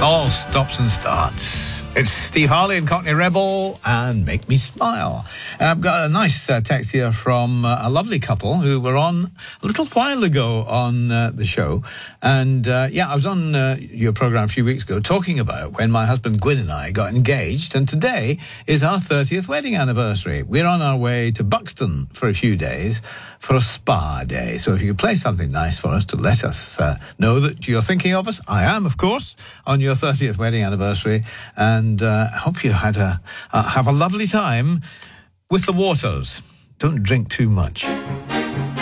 All stops and starts. It's Steve Harley and Cockney Rebel and Make Me Smile. And I've got a nice text here from a lovely couple who were on a little while ago on the show. And I was on your program a few weeks ago talking about when my husband Gwyn and I got engaged. And today is our 30th wedding anniversary. We're on our way to Buxton for a few days for a spa day. So if you could play something nice for us to let us know that you're thinking of us. I am, of course, on your 30th wedding anniversary. And I hope you had have a lovely time with the waters. Don't drink too much.